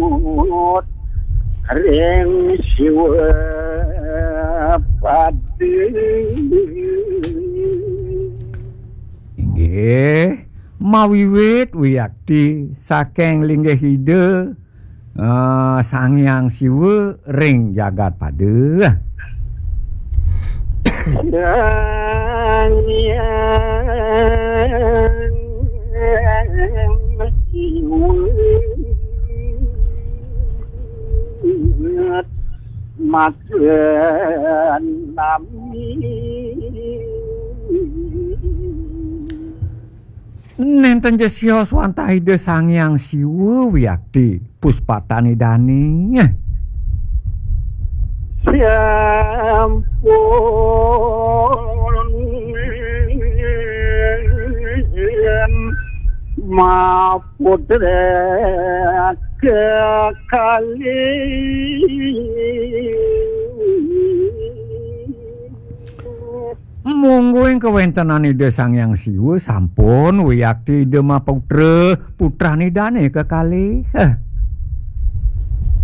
ring siwa padu inggih mawiwit wiyakti saking linggih ide Sang Hyang Siwa ring jagat pada Sang Hyang Siwa makan nami nenten jesya swantahide Sang Hyang Siwa wiyakti puspatani dani sampun maputra kekali monggo ing kawentenanide Sang Hyang Siwa sampun wiyakti Dema Putra putrane dane kekalih